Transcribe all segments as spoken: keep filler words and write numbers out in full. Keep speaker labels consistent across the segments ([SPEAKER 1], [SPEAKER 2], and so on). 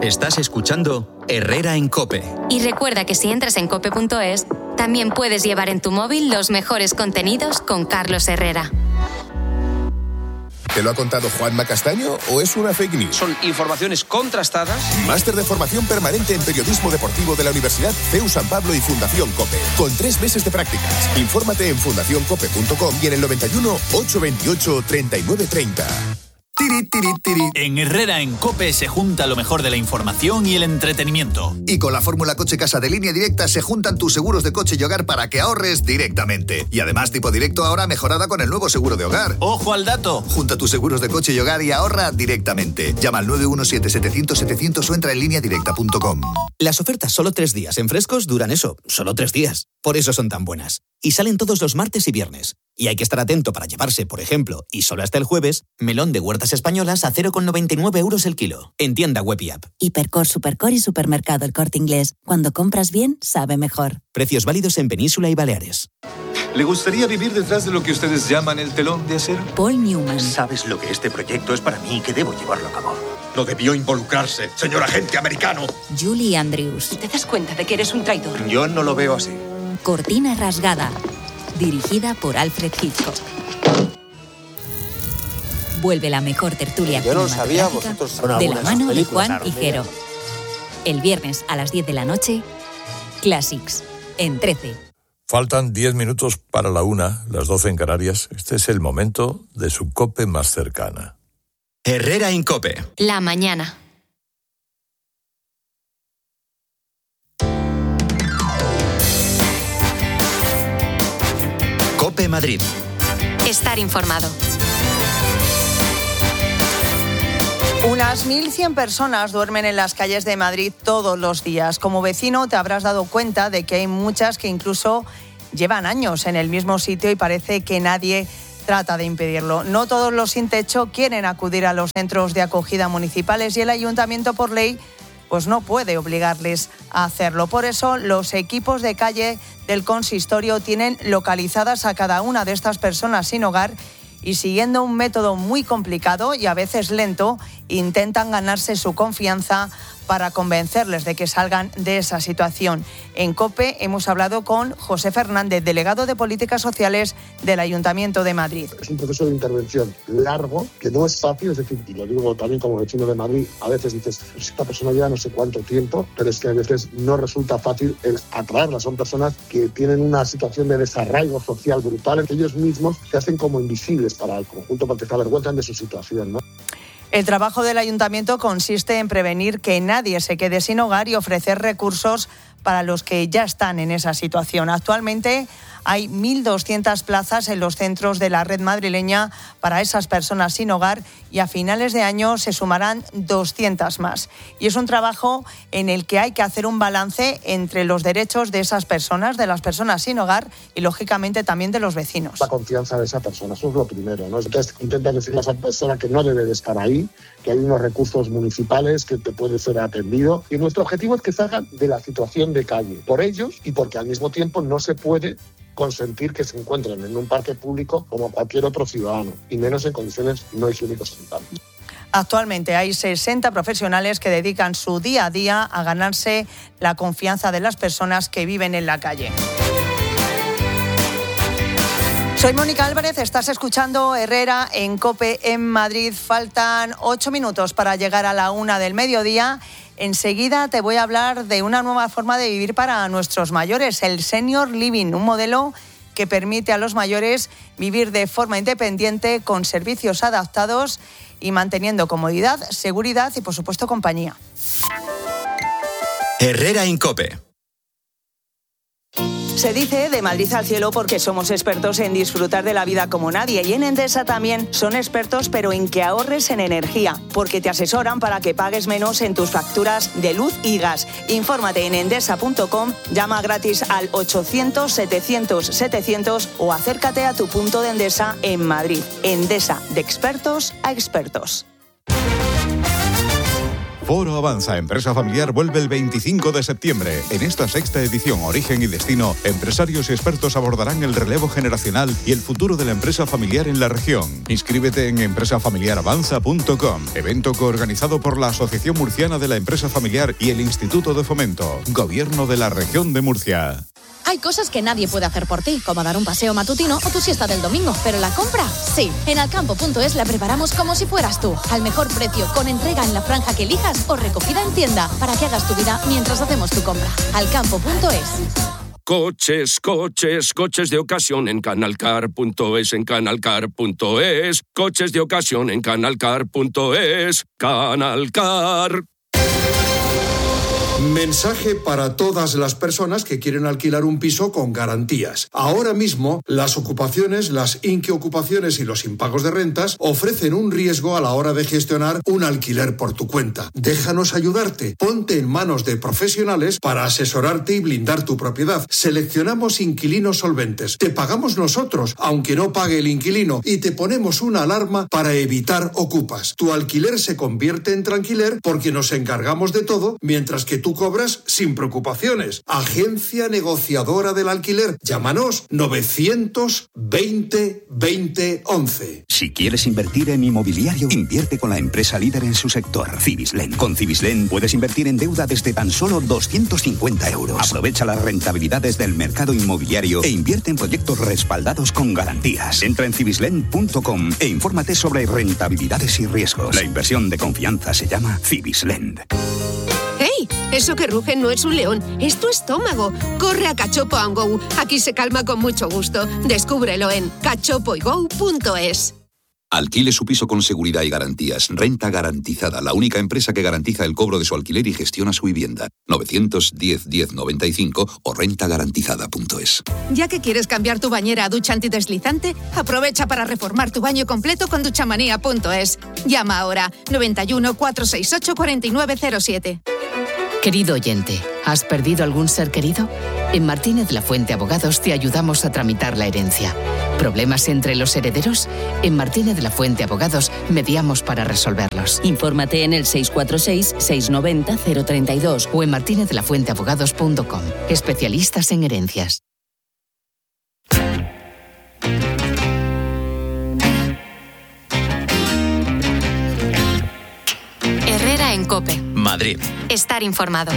[SPEAKER 1] Estás escuchando Herrera en COPE.
[SPEAKER 2] Y recuerda que si entras en cope punto es, también puedes llevar en tu móvil los mejores contenidos con Carlos Herrera.
[SPEAKER 3] ¿Te lo ha contado Juanma Castaño o es una fake news?
[SPEAKER 4] Son informaciones contrastadas.
[SPEAKER 3] Máster de formación permanente en periodismo deportivo de la Universidad C E U San Pablo y Fundación COPE. Con tres meses de prácticas. Infórmate en fundación cope punto com y en el noventa y uno, ochocientos veintiocho, treinta y nueve treinta.
[SPEAKER 5] Tiri, tiri, tiri. En Herrera en COPE se junta lo mejor de la información y el entretenimiento.
[SPEAKER 6] Y con la fórmula Coche Casa de Línea Directa se juntan tus seguros de coche y hogar para que ahorres directamente. Y además tipo directo ahora mejorada con el nuevo seguro de hogar.
[SPEAKER 5] ¡Ojo al dato!
[SPEAKER 6] Junta tus seguros de coche y hogar y ahorra directamente. Llama al nueve uno siete, setecientos, setecientos o entra en línea directa punto com.
[SPEAKER 7] Las ofertas solo tres días en Frescos duran eso, solo tres días. Por eso son tan buenas. Y salen todos los martes y viernes. Y hay que estar atento para llevarse, por ejemplo, y solo hasta el jueves, melón de Huertas Españolas a cero coma noventa y nueve euros el kilo. En tienda web y app.
[SPEAKER 8] Hipercor, Supercor y Supermercado El Corte Inglés. Cuando compras bien, sabe mejor.
[SPEAKER 7] Precios válidos en Península y Baleares.
[SPEAKER 9] ¿Le gustaría vivir detrás de lo que ustedes llaman el telón de acero?
[SPEAKER 8] Paul Newman.
[SPEAKER 10] ¿Sabes lo que este proyecto es para mí y que debo llevarlo a cabo?
[SPEAKER 11] No debió involucrarse, señor agente americano.
[SPEAKER 8] Julie Andrews.
[SPEAKER 12] ¿Te das cuenta de que eres un traidor?
[SPEAKER 10] Yo no lo veo así.
[SPEAKER 8] Cortina rasgada. Dirigida por Alfred Hitchcock. Vuelve la mejor tertulia
[SPEAKER 13] Yo no lo sabía, vosotros
[SPEAKER 8] de la mano de Juan y Jero. El viernes a las diez de la noche, Classics, en trece.
[SPEAKER 14] Faltan diez minutos para la una, las doce en Canarias. Este es el momento de su COPE más cercana.
[SPEAKER 1] Herrera en COPE.
[SPEAKER 2] La mañana.
[SPEAKER 1] COPE Madrid.
[SPEAKER 2] Estar informado.
[SPEAKER 15] Unas mil cien personas duermen en las calles de Madrid todos los días. Como vecino te habrás dado cuenta de que hay muchas que incluso llevan años en el mismo sitio y parece que nadie trata de impedirlo. No todos los sin techo quieren acudir a los centros de acogida municipales y el ayuntamiento por ley pues no puede obligarles a hacerlo. Por eso los equipos de calle del consistorio tienen localizadas a cada una de estas personas sin hogar y siguiendo un método muy complicado y a veces lento, intentan ganarse su confianza para convencerles de que salgan de esa situación. En COPE hemos hablado con José Fernández, delegado de Políticas Sociales del Ayuntamiento de Madrid.
[SPEAKER 16] Es un proceso de intervención largo, que no es fácil, es decir, y lo digo también como vecino de Madrid, a veces dices, esta persona lleva no sé cuánto tiempo, pero es que a veces no resulta fácil el atraerlas. Son personas que tienen una situación de desarraigo social brutal, en que ellos mismos se hacen como invisibles para el conjunto porque se avergüenzan de su situación, ¿no?
[SPEAKER 15] El trabajo del ayuntamiento consiste en prevenir que nadie se quede sin hogar y ofrecer recursos para los que ya están en esa situación. Actualmente hay mil doscientas plazas en los centros de la red madrileña para esas personas sin hogar y a finales de año se sumarán doscientas más. Y es un trabajo en el que hay que hacer un balance entre los derechos de esas personas, de las personas sin hogar y, lógicamente, también de los vecinos.
[SPEAKER 16] La confianza de esa persona, eso es lo primero, ¿no? Entonces, intenta decirle a esa persona que no debe de estar ahí, que hay unos recursos municipales que te puede ser atendido. Y nuestro objetivo es que salgan de la situación de calle, por ellos y porque al mismo tiempo no se puede consentir que se encuentren en un parque público como cualquier otro ciudadano, y menos en condiciones no higiénicas sanitarias.
[SPEAKER 15] Actualmente hay sesenta profesionales que dedican su día a día a ganarse la confianza de las personas que viven en la calle. Soy Mónica Álvarez, estás escuchando Herrera en COPE en Madrid. Faltan ocho minutos para llegar a la una del mediodía. Enseguida te voy a hablar de una nueva forma de vivir para nuestros mayores, el Senior Living, un modelo que permite a los mayores vivir de forma independiente, con servicios adaptados y manteniendo comodidad, seguridad y, por supuesto, compañía.
[SPEAKER 1] Herrera en COPE.
[SPEAKER 15] Se dice de Madrid al cielo porque somos expertos en disfrutar de la vida como nadie, y en Endesa también son expertos, pero en que ahorres en energía, porque te asesoran para que pagues menos en tus facturas de luz y gas. Infórmate en endesa punto com, llama gratis al ochocientos, setecientos, setecientos o acércate a tu punto de Endesa en Madrid. Endesa, de expertos a expertos.
[SPEAKER 13] Foro Avanza Empresa Familiar vuelve el veinticinco de septiembre. En esta sexta edición Origen y Destino, empresarios y expertos abordarán el relevo generacional y el futuro de la empresa familiar en la región. Inscríbete en empresa familiar avanza punto com, evento coorganizado por la Asociación Murciana de la Empresa Familiar y el Instituto de Fomento, Gobierno de la Región de Murcia.
[SPEAKER 17] Hay cosas que nadie puede hacer por ti, como dar un paseo matutino o tu siesta del domingo, pero la compra, sí. En alcampo punto es la preparamos como si fueras tú, al mejor precio, con entrega en la franja que elijas o recogida en tienda, para que hagas tu vida mientras hacemos tu compra. alcampo punto es.
[SPEAKER 18] Coches, coches, coches de ocasión en canalcar punto es, en canalcar punto es. Coches de ocasión en canalcar punto es. Canalcar.
[SPEAKER 19] Mensaje para todas las personas que quieren alquilar un piso con garantías. Ahora mismo, las ocupaciones, las inquiocupaciones y los impagos de rentas ofrecen un riesgo a la hora de gestionar un alquiler por tu cuenta. Déjanos ayudarte. Ponte en manos de profesionales para asesorarte y blindar tu propiedad. Seleccionamos inquilinos solventes. Te pagamos nosotros, aunque no pague el inquilino, y te ponemos una alarma para evitar ocupas. Tu alquiler se convierte en tranquiler porque nos encargamos de todo, mientras que tú cobras sin preocupaciones. Agencia negociadora del alquiler. Llámanos novecientos veinte veinte once.
[SPEAKER 20] Si quieres invertir en inmobiliario, invierte con la empresa líder en su sector, Civislend. Con Civislend puedes invertir en deuda desde tan solo doscientos cincuenta euros. Aprovecha las rentabilidades del mercado inmobiliario e invierte en proyectos respaldados con garantías. Entra en civislend punto com e infórmate sobre rentabilidades y riesgos. La inversión de confianza se llama Civislend.
[SPEAKER 21] ¡Hey! Eso que ruge no es un león, es tu estómago. Corre a Cachopo and Go. Aquí se calma con mucho gusto. Descúbrelo en cachopo y go punto es.
[SPEAKER 22] Alquile su piso con seguridad y garantías. Renta Garantizada, la única empresa que garantiza el cobro de su alquiler y gestiona su vivienda. novecientos diez diez noventa y cinco o renta garantizada punto es.
[SPEAKER 21] Ya que quieres cambiar tu bañera a ducha antideslizante, aprovecha para reformar tu baño completo con duchamanía punto es. Llama ahora noventa y uno, cuatrocientos sesenta y ocho, cuarenta y nueve cero siete.
[SPEAKER 23] Querido oyente, ¿has perdido algún ser querido? En Martínez La Fuente Abogados te ayudamos a tramitar la herencia. ¿Problemas entre los herederos? En Martínez La Fuente Abogados mediamos para resolverlos.
[SPEAKER 8] Infórmate en el seis cuatro seis, seis nueve cero, cero tres dos
[SPEAKER 23] o en martínez la fuente abogados punto com. Especialistas en herencias.
[SPEAKER 2] Herrera en COPE.
[SPEAKER 1] Madrid.
[SPEAKER 2] Estar informado.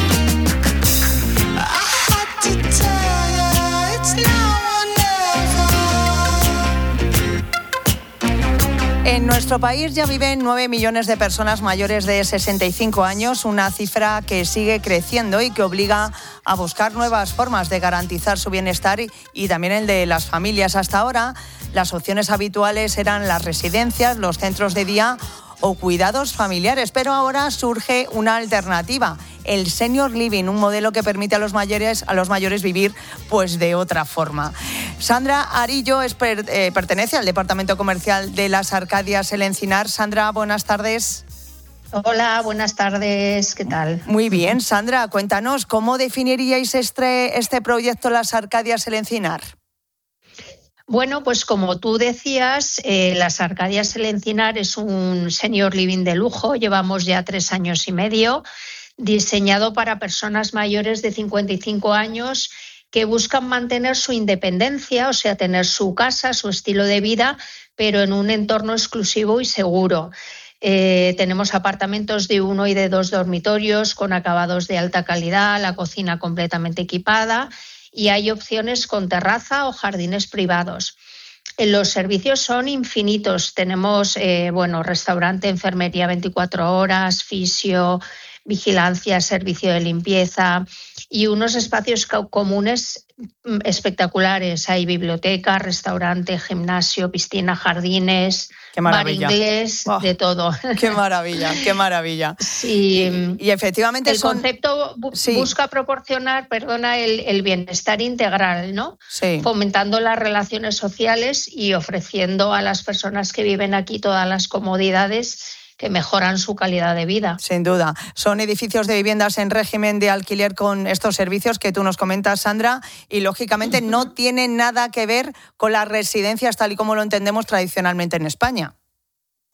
[SPEAKER 15] En nuestro país ya viven nueve millones de personas mayores de sesenta y cinco años, una cifra que sigue creciendo y que obliga a buscar nuevas formas de garantizar su bienestar y, y también el de las familias. Hasta ahora, las opciones habituales eran las residencias, los centros de día o cuidados familiares, pero ahora surge una alternativa, el senior living, un modelo que permite a los mayores a los mayores vivir pues de otra forma. Sandra Arillo es per, eh, pertenece al departamento comercial de las Arcadias El Encinar. Sandra, buenas tardes.
[SPEAKER 24] Hola, buenas tardes, ¿qué tal?
[SPEAKER 15] Muy bien, Sandra, cuéntanos, ¿cómo definiríais este, este proyecto Las Arcadias El Encinar?
[SPEAKER 24] Bueno, pues como tú decías, eh, Las Arcadias El Encinar es un senior living de lujo, llevamos ya tres años y medio, diseñado para personas mayores de cincuenta y cinco años que buscan mantener su independencia, o sea, tener su casa, su estilo de vida, pero en un entorno exclusivo y seguro. Eh, tenemos apartamentos de uno y de dos dormitorios con acabados de alta calidad, la cocina completamente equipada, y hay opciones con terraza o jardines privados. Los servicios son infinitos. Tenemos eh, bueno, restaurante, enfermería veinticuatro horas, fisio, vigilancia, servicio de limpieza y unos espacios comunes espectaculares. Hay biblioteca, restaurante, gimnasio, piscina, jardines, bar inglés, oh, de todo.
[SPEAKER 15] ¡Qué maravilla, qué maravilla!
[SPEAKER 24] Sí.
[SPEAKER 15] Y, y efectivamente
[SPEAKER 24] el
[SPEAKER 15] son...
[SPEAKER 24] concepto bu- sí. busca proporcionar, perdona, el, el bienestar integral, ¿no?
[SPEAKER 15] Sí.
[SPEAKER 24] Fomentando las relaciones sociales y ofreciendo a las personas que viven aquí todas las comodidades que mejoran su calidad de vida.
[SPEAKER 15] Sin duda. Son edificios de viviendas en régimen de alquiler con estos servicios que tú nos comentas, Sandra, y lógicamente uh-huh. no tienen nada que ver con las residencias tal y como lo entendemos tradicionalmente en España.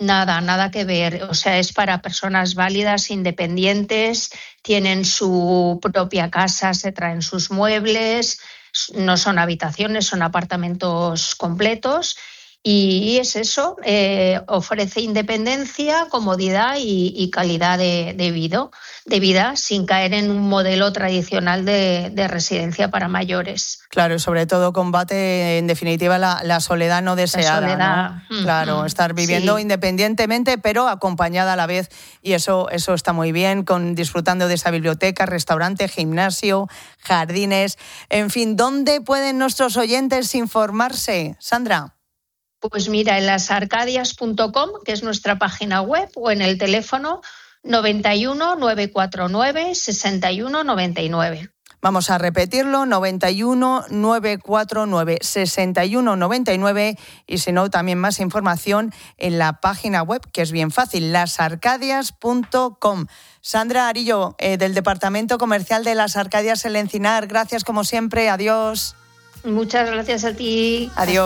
[SPEAKER 24] Nada, nada que ver. O sea, es para personas válidas, independientes, tienen su propia casa, se traen sus muebles, no son habitaciones, son apartamentos completos. Y es eso, eh, ofrece independencia, comodidad y, y calidad de, de, vida, de vida sin caer en un modelo tradicional de, de residencia para mayores.
[SPEAKER 15] Claro, y sobre todo combate, en definitiva, la, la soledad no deseada.
[SPEAKER 24] La soledad.
[SPEAKER 15] ¿No? Mm, claro, estar viviendo sí. independientemente, pero acompañada a la vez. Y eso, eso está muy bien, con disfrutando de esa biblioteca, restaurante, gimnasio, jardines. En fin, ¿dónde pueden nuestros oyentes informarse, Sandra?
[SPEAKER 24] Pues mira, en lasarcadias punto com, que es nuestra página web, o en el teléfono noventa y uno, novecientos cuarenta y nueve, sesenta y uno noventa y nueve.
[SPEAKER 15] Vamos a repetirlo, noventa y uno, novecientos cuarenta y nueve, sesenta y uno noventa y nueve, y si no, también más información en la página web, que es bien fácil, lasarcadias punto com. Sandra Arillo, eh, del Departamento Comercial de Las Arcadias El Encinar, gracias como siempre, adiós.
[SPEAKER 24] Muchas gracias a ti.
[SPEAKER 15] Adiós.